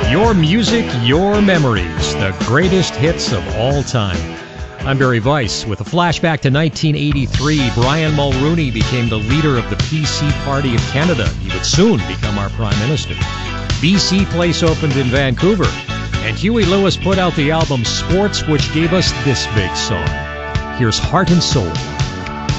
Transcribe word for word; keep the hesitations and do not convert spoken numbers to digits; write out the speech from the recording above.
Your music, your memories, the greatest hits of all time. I'm Barry Weiss with a flashback to nineteen eighty-three. Brian Mulroney became the leader of the P C Party of Canada. He would soon become our Prime Minister. B C Place opened in Vancouver, and Huey Lewis put out the album Sports, which gave us this big song. Here's Heart and Soul.